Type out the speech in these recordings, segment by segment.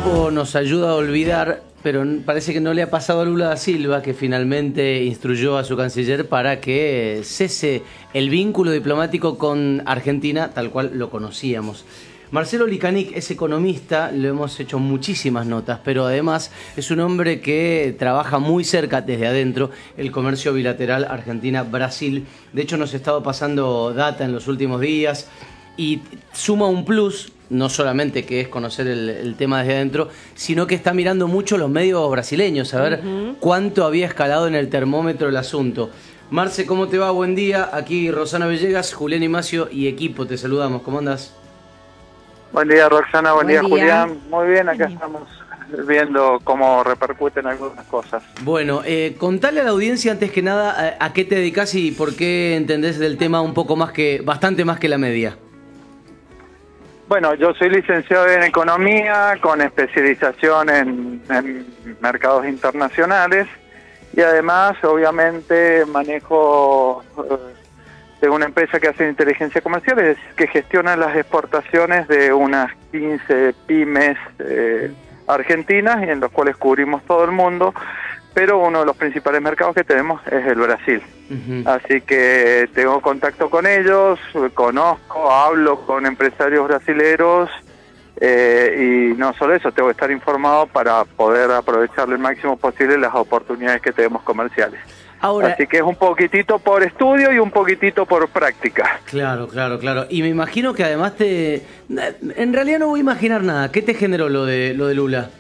tiempo nos ayuda a olvidar, pero parece que no le ha pasado a Lula da Silva, que finalmente instruyó a su canciller para que cese el vínculo diplomático con Argentina, tal cual lo conocíamos. Marcelo Likanic es economista, le hemos hecho muchísimas notas, pero además es un hombre que trabaja muy cerca desde adentro el comercio bilateral Argentina-Brasil. De hecho, nos ha estado pasando data en los últimos días y suma un plus, no solamente que es conocer el tema desde adentro, sino que está mirando mucho los medios brasileños, a ver cuánto había escalado en el termómetro el asunto. Marce, ¿cómo te va? Buen día. Aquí Rosana Villegas, Julián Imacio y equipo, te saludamos. ¿Cómo andás? Buen día, Roxana. Buen día, Julián. Muy bien, acá Bien. estamos viendo cómo repercuten algunas cosas. Bueno, contale a la audiencia antes que nada a qué te dedicas y por qué entendés del tema un poco más bastante más que la media. Bueno, yo soy licenciado en Economía con especialización en mercados internacionales y además, obviamente, manejo de una empresa que hace inteligencia comercial, es que gestiona las exportaciones de unas 15 pymes argentinas y en los cuales cubrimos todo el mundo, pero uno de los principales mercados que tenemos es el Brasil. Así que tengo contacto con ellos, conozco, hablo con empresarios brasileros y no solo eso, tengo que estar informado para poder aprovechar el máximo posible las oportunidades que tenemos comerciales. Ahora, así que es un poquitito por estudio y un poquitito por práctica. Claro. Y me imagino que además en realidad no voy a imaginar nada. ¿Qué te generó lo de Lula?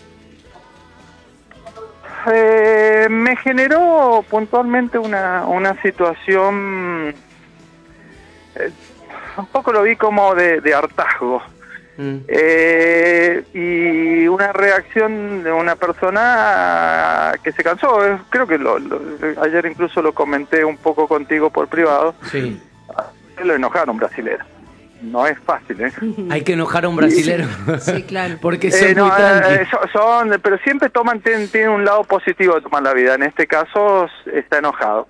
Me generó puntualmente una situación, un poco lo vi como de hartazgo. Y una reacción de una persona que se cansó. Creo que ayer incluso lo comenté un poco contigo por privado. Sí. Lo enojaron brasileros. No es fácil, ¿eh? Hay que enojar a un brasilero. Sí, claro. Porque son muy tranquilos. Pero siempre tienen un lado positivo de tomar la vida. En este caso está enojado.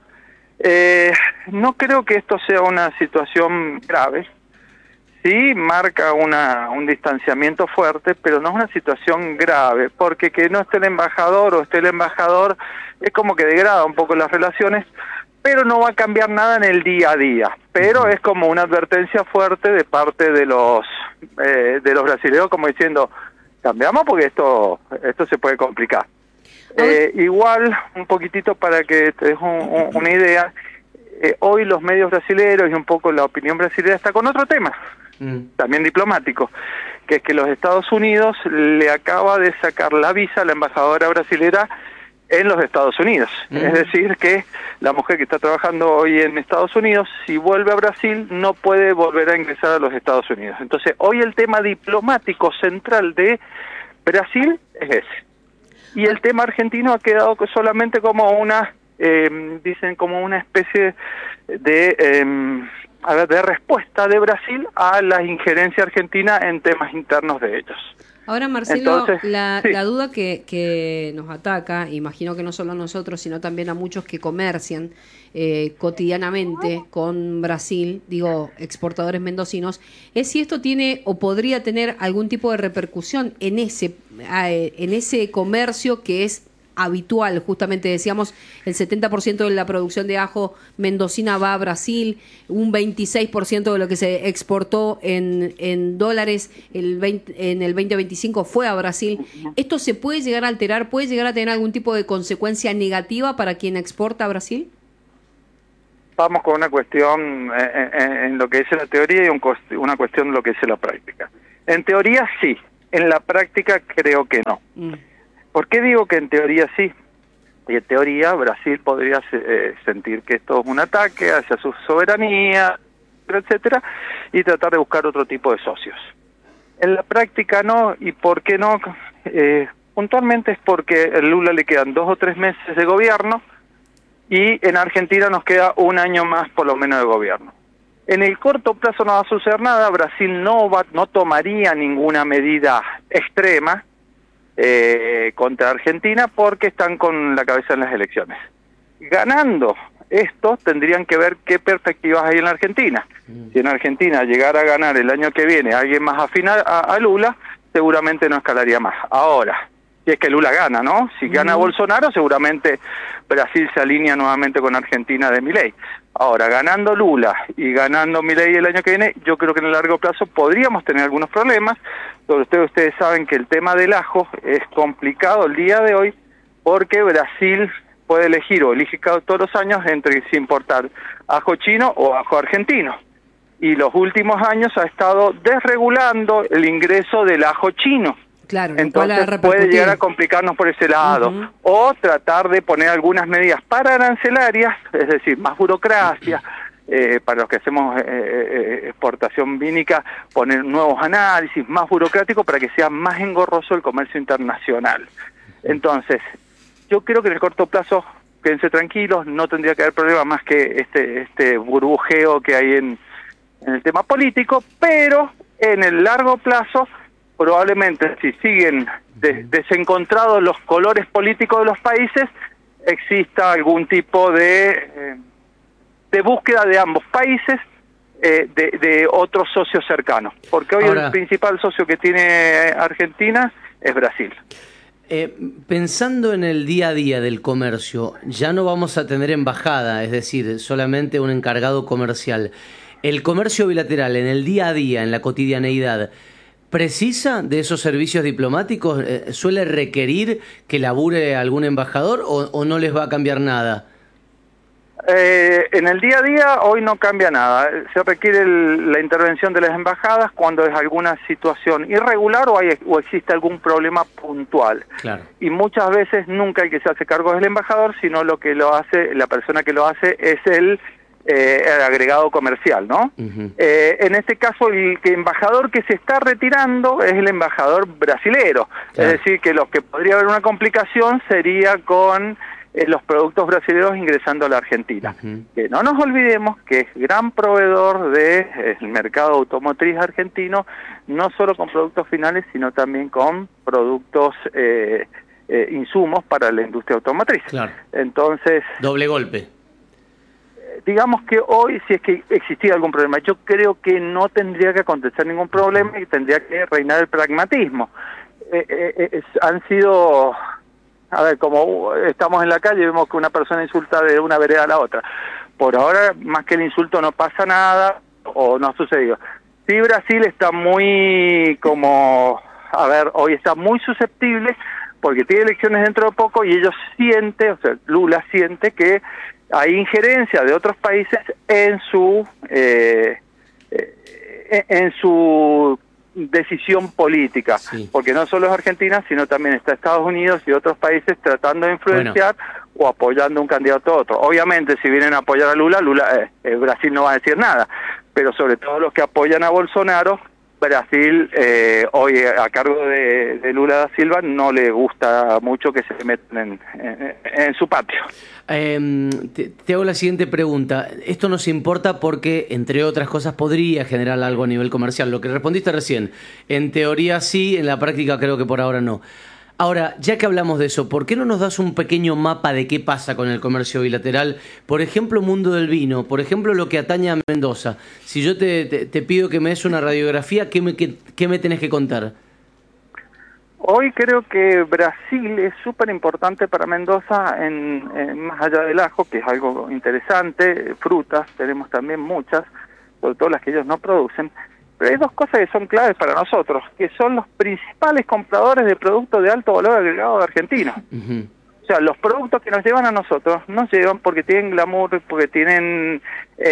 No creo que esto sea una situación grave. Sí, marca un distanciamiento fuerte, pero no es una situación grave, porque que no esté el embajador o esté el embajador es como que degrada un poco las relaciones, pero no va a cambiar nada en el día a día. Pero es como una advertencia fuerte de parte de los brasileños, como diciendo, cambiamos porque esto se puede complicar. Igual, un poquitito para que te dejo una idea, hoy los medios brasileños y un poco la opinión brasileña está con otro tema, también diplomático, que es que los Estados Unidos le acaba de sacar la visa a la embajadora brasilera en los Estados Unidos. Es decir, que la mujer que está trabajando hoy en Estados Unidos, si vuelve a Brasil, no puede volver a ingresar a los Estados Unidos. Entonces, hoy el tema diplomático central de Brasil es ese. Y el tema argentino ha quedado solamente como dicen como una especie de respuesta de Brasil a la injerencia argentina en temas internos de ellos. Ahora, Marcelo, entonces, la duda que nos ataca, imagino que no solo a nosotros, sino también a muchos que comercian cotidianamente con Brasil, digo, exportadores mendocinos, es si esto tiene o podría tener algún tipo de repercusión en ese comercio que es habitual. Justamente decíamos, el 70% de la producción de ajo mendocina va a Brasil, un 26% de lo que se exportó en dólares en el 2025 fue a Brasil. ¿Esto se puede llegar a alterar? ¿Puede llegar a tener algún tipo de consecuencia negativa para quien exporta a Brasil? Vamos con una cuestión en lo que dice la teoría y una cuestión en lo que dice la práctica. En teoría sí, en la práctica creo que no. ¿Por qué digo que en teoría sí? Y en teoría Brasil podría sentir que esto es un ataque hacia su soberanía, etcétera, y tratar de buscar otro tipo de socios. En la práctica no, ¿y por qué no? Puntualmente es porque a Lula le quedan 2 o 3 meses de gobierno y en Argentina nos queda un año más por lo menos de gobierno. En el corto plazo no va a suceder nada, Brasil no tomaría ninguna medida extrema contra Argentina porque están con la cabeza en las elecciones. Ganando esto, tendrían que ver qué perspectivas hay en la Argentina. Si en Argentina llegara a ganar el año que viene alguien más afín a Lula, seguramente no escalaría más. Ahora, si es que Lula gana, ¿no? Si gana Bolsonaro, seguramente Brasil se alinea nuevamente con Argentina de Milei. Ahora, ganando Lula y ganando Milei el año que viene, yo creo que en el largo plazo podríamos tener algunos problemas. Sobre todo ustedes saben que el tema del ajo es complicado el día de hoy, porque Brasil puede elegir o elige todos los años entre si importar ajo chino o ajo argentino. Y los últimos años ha estado desregulando el ingreso del ajo chino. Claro, entonces puede llegar a complicarnos por ese lado. O tratar de poner algunas medidas pararancelarias, es decir, más burocracia, para los que hacemos exportación vínica, poner nuevos análisis, más burocrático para que sea más engorroso el comercio internacional. Entonces, yo creo que en el corto plazo, quédense tranquilos, no tendría que haber problema más que este burbujeo que hay en el tema político, pero en el largo plazo, probablemente si siguen desencontrados los colores políticos de los países, exista algún tipo de búsqueda de ambos países de otros socios cercanos, porque hoy el principal socio que tiene Argentina es Brasil. Pensando en el día a día del comercio, ya no vamos a tener embajada, es decir, solamente un encargado comercial. ¿El comercio bilateral en el día a día, en la cotidianeidad, precisa de esos servicios diplomáticos? ¿Suele requerir que labure algún embajador o no les va a cambiar nada? En el día a día hoy no cambia nada. Se requiere la intervención de las embajadas cuando es alguna situación irregular o existe algún problema puntual. Claro. Y muchas veces nunca el que se hace cargo es el embajador, sino lo que lo hace, la persona que lo hace es el agregado comercial, ¿no? En este caso, el embajador que se está retirando es el embajador brasilero. Claro. Es decir, que lo que podría haber una complicación sería con los productos brasileños ingresando a la Argentina. Que no nos olvidemos que es gran proveedor del mercado automotriz argentino, no solo con productos finales, sino también con productos, insumos para la industria automotriz. Claro. Entonces, doble golpe. Digamos que hoy, si es que existía algún problema, yo creo que no tendría que acontecer ningún problema y tendría que reinar el pragmatismo. Han sido... A ver, como estamos en la calle y vemos que una persona insulta de una vereda a la otra. Por ahora, más que el insulto, no pasa nada o no ha sucedido. Sí, Brasil está muy hoy está muy susceptible porque tiene elecciones dentro de poco y ellos sienten, o sea, Lula siente que hay injerencia de otros países en su decisión política, porque no solo es Argentina, sino también está Estados Unidos y otros países tratando de influenciar o apoyando un candidato a otro. Obviamente, si vienen a apoyar a Lula, Brasil no va a decir nada, pero sobre todo los que apoyan a Bolsonaro, Brasil, hoy a cargo de Lula da Silva, no le gusta mucho que se metan en su patio. Te hago la siguiente pregunta. Esto nos importa porque, entre otras cosas, podría generar algo a nivel comercial. Lo que respondiste recién, en teoría sí, en la práctica creo que por ahora no. Ahora, ya que hablamos de eso, ¿por qué no nos das un pequeño mapa de qué pasa con el comercio bilateral? Por ejemplo, mundo del vino, por ejemplo, lo que atañe a Mendoza. Si yo te pido que me des una radiografía, ¿qué me tenés que contar? Hoy creo que Brasil es súper importante para Mendoza, más allá del ajo, que es algo interesante, frutas, tenemos también muchas, sobre todo las que ellos no producen. Pero hay dos cosas que son claves para nosotros, que son los principales compradores de productos de alto valor agregado de Argentina. O sea, los productos que nos llevan a nosotros, nos llevan porque tienen glamour, porque tienen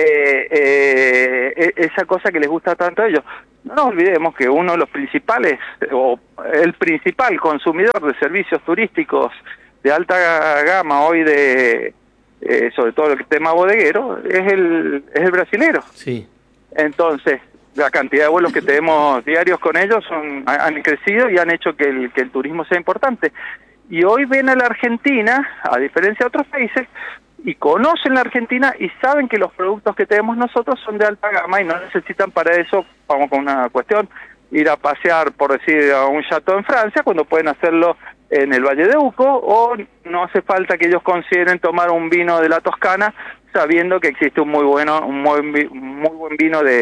esa cosa que les gusta tanto a ellos. No nos olvidemos que uno de los principales, o el principal consumidor de servicios turísticos de alta gama hoy, sobre todo el tema bodeguero, es el brasilero. Sí. Entonces, la cantidad de vuelos que tenemos diarios con ellos han crecido y han hecho que el turismo sea importante. Y hoy ven a la Argentina, a diferencia de otros países, y conocen la Argentina y saben que los productos que tenemos nosotros son de alta gama y no necesitan para eso, vamos con una cuestión, ir a pasear, por decir, a un chateau en Francia, cuando pueden hacerlo en el Valle de Uco, o no hace falta que ellos consideren tomar un vino de la Toscana, sabiendo que existe un muy buen vino de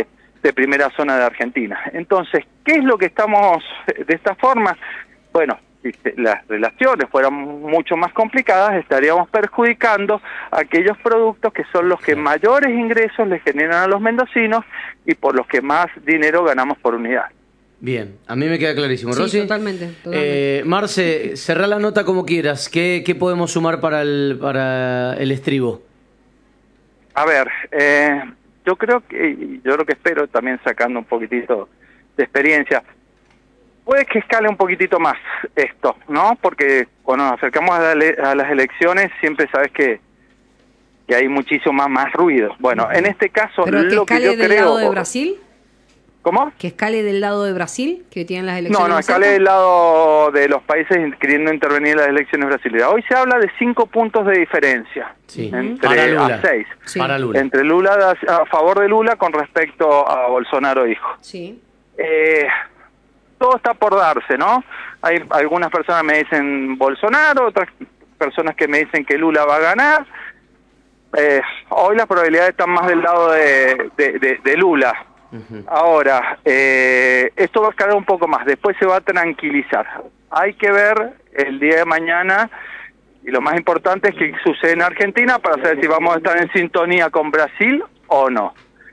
de primera zona de Argentina. Entonces, ¿qué es lo que estamos de esta forma? Bueno, si las relaciones fueran mucho más complicadas, estaríamos perjudicando a aquellos productos que son los que mayores ingresos le generan a los mendocinos y por los que más dinero ganamos por unidad. Bien, a mí me queda clarísimo. Sí, Rosy, totalmente. Marce, cerrá la nota como quieras. ¿Qué podemos sumar para el estribo? A ver, yo creo que espero, también sacando un poquitito de experiencia, puede que escale un poquitito más esto, ¿no? Porque cuando nos acercamos a las elecciones siempre sabes que hay muchísimo más ruido. Bueno, en este caso, ¿Pero que lo que escale yo del creo... lado de Brasil? ¿Cómo? ¿Que escale del lado de Brasil, que tienen las elecciones? No, más escale cerca? del lado de los países queriendo intervenir en las elecciones brasileñas. Hoy se habla de 5 puntos de diferencia Sí. entre Para Lula. a 6. Sí. Para Lula. Entre Lula, a favor de Lula con respecto a Bolsonaro hijo. Sí. Todo está por darse, ¿no? Hay algunas personas me dicen Bolsonaro, otras personas que me dicen que Lula va a ganar. Hoy las probabilidades están más del lado de Lula. Ahora, esto va a escalar un poco más, después se va a tranquilizar. Hay que ver el día de mañana, y lo más importante es qué sucede en Argentina para saber si vamos a estar en sintonía con Brasil o no.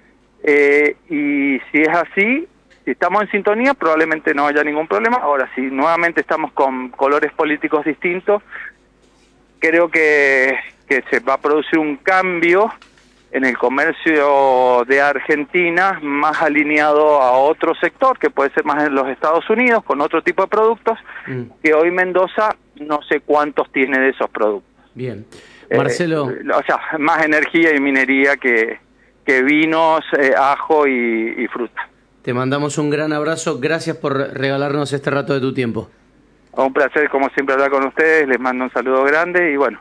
Y si es así, si estamos en sintonía, probablemente no haya ningún problema. Ahora, si nuevamente estamos con colores políticos distintos, creo que se va a producir un cambio en el comercio de Argentina más alineado a otro sector, que puede ser más en los Estados Unidos, con otro tipo de productos, que hoy Mendoza no sé cuántos tiene de esos productos. Bien. Marcelo. O sea, más energía y minería que vinos, ajo y fruta. Te mandamos un gran abrazo. Gracias por regalarnos este rato de tu tiempo. Un placer, como siempre, hablar con ustedes. Les mando un saludo grande y bueno,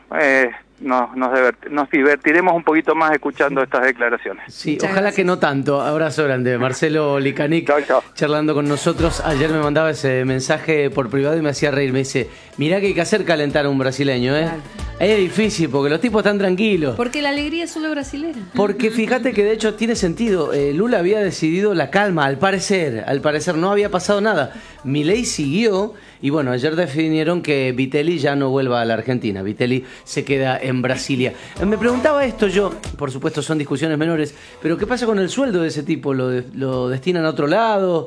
nos divertiremos un poquito más escuchando estas declaraciones. Sí, Muchas ojalá gracias. que no tanto. Abrazo grande. Marcelo Licanic, Chau, chau. charlando con nosotros. Ayer me mandaba ese mensaje por privado y me hacía reír. Me dice, mirá que hay que hacer calentar a un brasileño, ¿eh? Claro. Es difícil porque los tipos están tranquilos. Porque la alegría es solo brasilera. Porque fíjate que de hecho tiene sentido. Lula había decidido la calma, al parecer no había pasado nada. Milei siguió y bueno, ayer definieron que Vitelli ya no vuelva a la Argentina. Vitelli se queda en Brasilia. Me preguntaba esto yo, por supuesto son discusiones menores, pero ¿qué pasa con el sueldo de ese tipo? ¿Lo destinan a otro lado?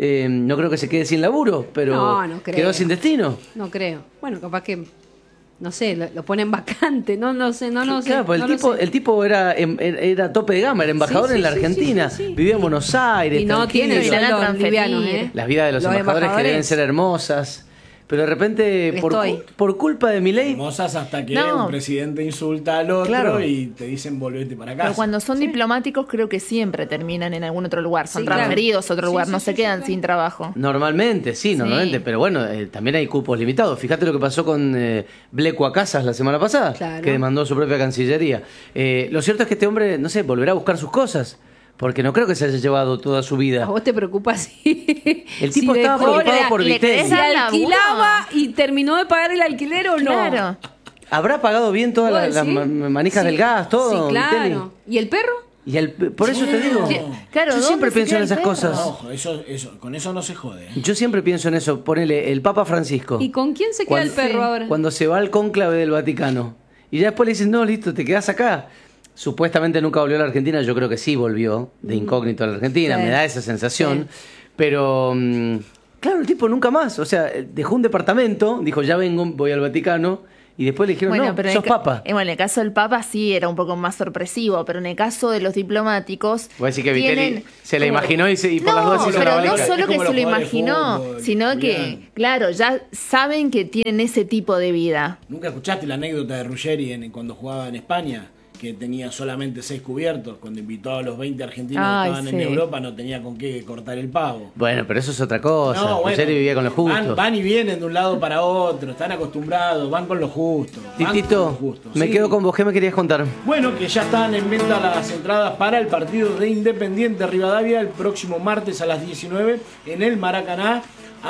No creo que se quede sin laburo, pero No creo. quedó sin destino. No creo. Bueno, capaz que, no sé, lo ponen vacante. No sé. Claro, pues no lo sé. el tipo era tope de gama, era embajador Sí, en la sí, Argentina, sí. vivía en Buenos Aires. Y no tranquilo. tiene Y la sueldos transferir. livianos, Las vidas de los embajadores que deben ser hermosas. Pero de repente, por culpa de Milei, Hermosas hasta que No. un presidente insulta al otro Claro. y te dicen volvete para casa. Pero cuando son diplomáticos creo que siempre terminan en algún otro lugar, son Sí, claro. transferidos a otro Sí, lugar, sí, no sí, se quedan sí, sin trabajo. normalmente, pero bueno, también hay cupos limitados. Fíjate lo que pasó con Blecua Casas la semana pasada, Claro. que demandó su propia cancillería. Lo cierto es que este hombre, no sé, volverá a buscar sus cosas, porque no creo que se haya llevado toda su ¿A vida. vos te preocupa si El tipo estaba preocupado por ¿le Vitelli. crees se al laburo? alquilaba y terminó de pagar el alquiler o no? Claro. ¿Habrá pagado bien todas ¿Vos las decís? manijas Sí. del gas, todo? Sí, claro. Vitelli? ¿Y el perro? Por eso te digo, Claro, yo ¿dónde siempre se pienso queda en el esas perro? cosas. Ojo, con eso no se jode. Yo siempre pienso en eso. Ponele el Papa Francisco. ¿Y con quién se queda el perro ahora? Cuando se va al cónclave del Vaticano. Y ya después le dicen, no, listo, te quedás acá. Supuestamente nunca volvió a la Argentina. Yo creo que sí volvió de incógnito a la Argentina. Sí. Me da esa sensación. Pero, claro, el tipo nunca más. O sea, dejó un departamento, dijo, ya vengo, voy al Vaticano. Y después le dijeron, no, pero sos papa. Bueno, en el caso del papa sí era un poco más sorpresivo, pero en el caso de los diplomáticos. Voy a decir que Vitelli tienen se la como- imaginó y por las dudas hizo pero la no valija. solo Es que como se los lo jugadores de imaginó, fútbol, sino Julián. que, claro, ya saben que tienen ese tipo de vida. ¿Nunca escuchaste la anécdota de Ruggeri cuando jugaba en España? Que tenía solamente 6 cubiertos. Cuando invitó a los 20 argentinos Ay, que estaban sí. en Europa, no tenía con qué cortar el pavo. Bueno, pero eso es otra cosa. No, bueno, Ruggeri vivía con lo justo. van y vienen de un lado para otro, están acostumbrados, van con lo justo. van con lo Titito, justo, me sí. quedo con vos. ¿Qué me querías contar? Bueno, que ya están en venta las entradas para el partido de Independiente Rivadavia el próximo martes a las 19 en el Maracaná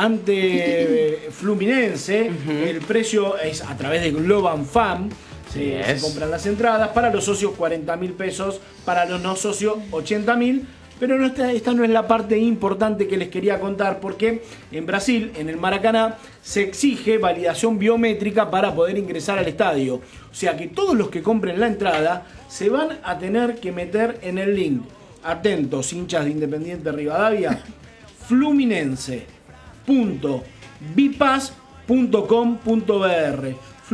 ante Fluminense. El precio es a través de Globan Fan. Se compran las entradas. Para los socios 40.000 pesos, para los no socios 80.000. Pero esta no es la parte importante que les quería contar, porque en Brasil, en el Maracaná, se exige validación biométrica para poder ingresar al estadio. O sea que todos los que compren la entrada se van a tener que meter en el link. Atentos, hinchas de Independiente Rivadavia, fluminense.bipass.com.br,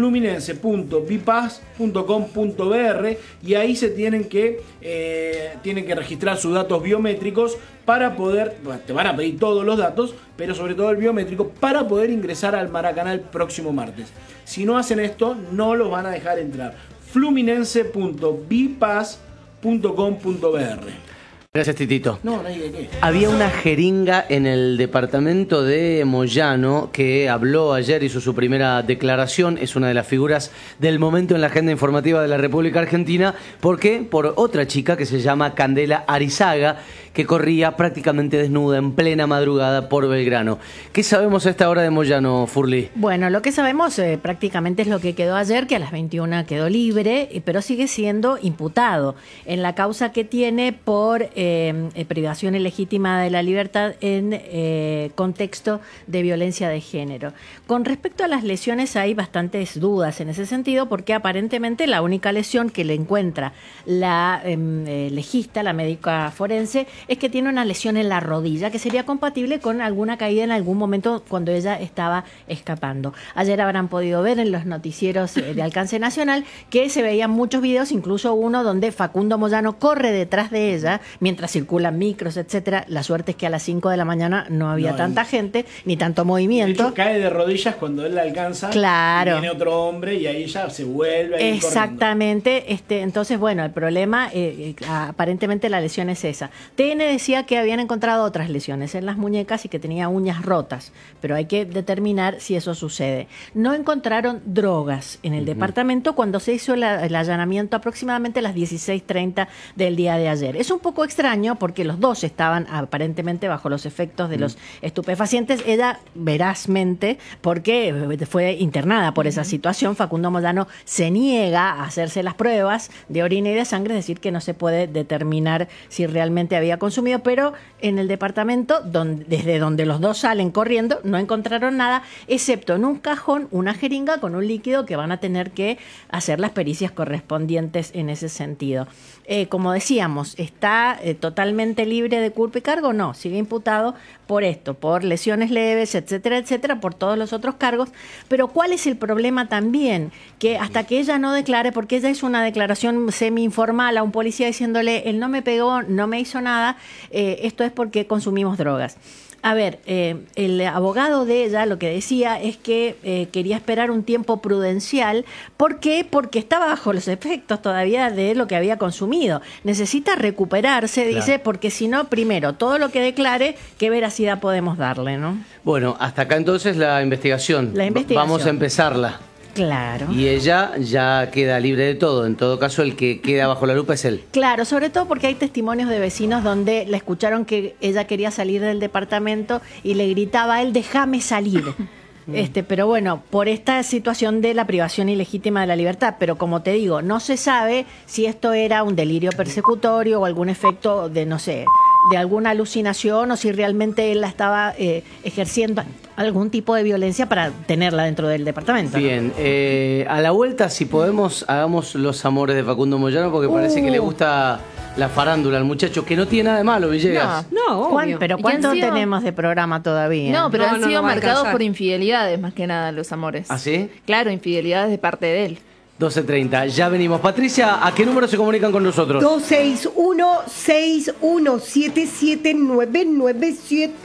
fluminense.bipass.com.br, y ahí se tienen que registrar sus datos biométricos para poder, bueno, te van a pedir todos los datos, pero sobre todo el biométrico, para poder ingresar al Maracaná el próximo martes. Si no hacen esto, no los van a dejar entrar. fluminense.bipass.com.br. Gracias, Titito. No hay de qué. Había una jeringa en el departamento de Moyano que habló ayer, hizo su primera declaración, es una de las figuras del momento en la agenda informativa de la República Argentina. ¿Por qué? Por otra chica que se llama Candela Arizaga, que corría prácticamente desnuda en plena madrugada por Belgrano. ¿Qué sabemos a esta hora de Moyano, Furli? Bueno, lo que sabemos prácticamente es lo que quedó ayer, que a las 21 quedó libre, pero sigue siendo imputado en la causa que tiene por privación ilegítima de la libertad en contexto de violencia de género. Con respecto a las lesiones hay bastantes dudas en ese sentido, porque aparentemente la única lesión que le encuentra la legista, la médica forense, es que tiene una lesión en la rodilla que sería compatible con alguna caída en algún momento cuando ella estaba escapando. Ayer habrán podido ver en los noticieros de alcance nacional que se veían muchos videos, incluso uno donde Facundo Moyano corre detrás de ella mientras circulan micros, etcétera. La suerte es que a las 5 de la mañana no había tanta gente ni tanto movimiento. De hecho, cae de rodillas cuando él la alcanza. Claro. Y viene otro hombre y ahí ya se vuelve a ir exactamente. Entonces, bueno, el problema, aparentemente la lesión es esa. TN decía que habían encontrado otras lesiones en las muñecas y que tenía uñas rotas, pero hay que determinar si eso sucede. No encontraron drogas en el departamento cuando se hizo el allanamiento aproximadamente a las 16:30 del día de ayer. Es un poco extraño porque los dos estaban aparentemente bajo los efectos de los estupefacientes. Ella verazmente, porque fue internada por esa situación. Facundo Moyano se niega a hacerse las pruebas de orina y de sangre, es decir, que no se puede determinar si realmente había consumido, pero en el departamento, desde donde los dos salen corriendo, no encontraron nada, excepto en un cajón una jeringa con un líquido que van a tener que hacer las pericias correspondientes en ese sentido. Como decíamos, ¿está totalmente libre de culpa y cargo? No, sigue imputado por esto, por lesiones leves, etcétera, etcétera, por todos los otros cargos. Pero ¿cuál es el problema también? Que hasta que ella no declare, porque ella hizo una declaración semi-informal a un policía diciéndole, él no me pegó, no me hizo nada, esto es porque consumimos drogas. A ver, el abogado de ella lo que decía es que quería esperar un tiempo prudencial. ¿Por qué? Porque estaba bajo los efectos todavía de lo que había consumido. Necesita recuperarse, dice, claro, porque si no, primero, todo lo que declare, ¿qué veracidad podemos darle, no? Bueno, hasta acá entonces la investigación. Vamos a empezarla. Claro. Y ella ya queda libre de todo. En todo caso, el que queda bajo la lupa es él. Claro, sobre todo porque hay testimonios de vecinos donde le escucharon que ella quería salir del departamento y le gritaba a él, déjame salir. Pero bueno, por esta situación de la privación ilegítima de la libertad, pero como te digo, no se sabe si esto era un delirio persecutorio o algún efecto de, no sé, de alguna alucinación, o si realmente él la estaba ejerciendo algún tipo de violencia para tenerla dentro del departamento. Bien, a la vuelta, si podemos, hagamos Los Amores de Facundo Moyano, porque parece que le gusta la farándula al muchacho, que no tiene nada de malo, Villegas. No, obvio. Pero ¿cuánto tenemos de programa todavía? No, pero han sido marcados callar por infidelidades, más que nada, Los Amores. ¿Ah, sí? Claro, infidelidades de parte de él. 12:30, ya venimos. Patricia, ¿a qué número se comunican con nosotros? 261-6177-997.